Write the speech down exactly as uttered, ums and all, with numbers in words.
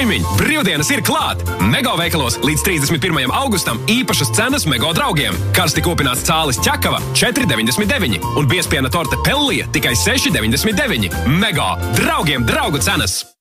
Kaimiņ, brīvdienas ir klāt! Mego veikalos līdz trīsdesmit pirmajam augustam īpašas cenas Mego draugiem. Karsti kopināts cālis ķekava četri deviņdesmit deviņi un biezpiena torte Pellija tikai seši deviņdesmit deviņi. Mego, draugiem draugu cenas!